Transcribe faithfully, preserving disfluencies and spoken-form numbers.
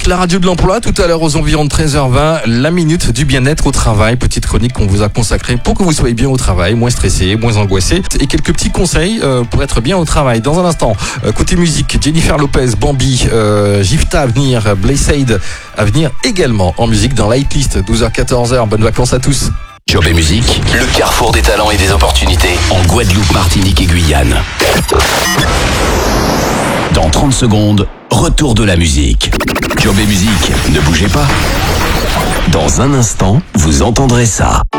la radio de l'emploi. Tout à l'heure aux environs de treize heures vingt, la minute du bien-être au travail. Petite chronique qu'on vous a consacrée pour que vous soyez bien au travail, moins stressé, moins angoissé. Et quelques petits conseils euh, pour être bien au travail. Dans un instant, euh, côté musique, Jennifer Lopez, Bambi, euh, Gifta à venir, Blayside à venir également en musique dans Lightlist. douze heures quatorze heures, bonnes vacances à tous. Job et musique, le carrefour des talents et des opportunités en Guadeloupe, Martinique et Guyane. Dans trente secondes, retour de la musique. Job et musique, ne bougez pas. Dans un instant, vous entendrez ça.